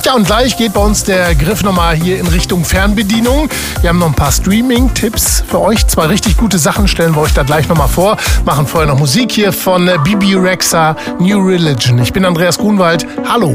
Ja, und gleich geht bei uns der Griff nochmal hier in Richtung Fernbedienung. Wir haben noch ein paar Streaming-Tipps für euch. 2 richtig gute Sachen stellen wir euch da gleich nochmal vor. Machen vorher noch Musik hier von Bebe Rexha, New Religion. Ich bin Andreas Grunwald. Hallo.